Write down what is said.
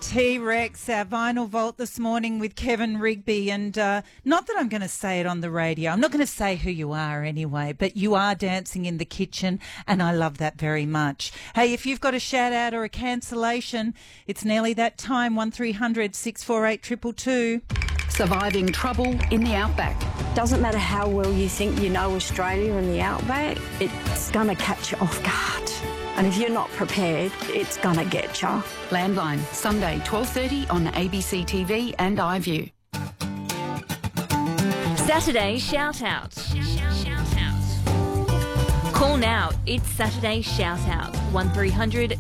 T-Rex, our vinyl vault this morning with Kevin Rigby. And not that I'm going to say it on the radio. I'm not going to say who you are anyway, but you are dancing in the kitchen, and I love that very much. Hey, if you've got a shout-out or a cancellation, it's nearly that time, 1300 648 222. Surviving trouble in the outback. Doesn't matter how well you think you know Australia and the outback, it's going to catch you off guard. And if you're not prepared, it's going to get you. Landline, Sunday, 12:30 on ABC TV and iView. Saturday Shout Out. Call now. It's Saturday Shout Out. 1300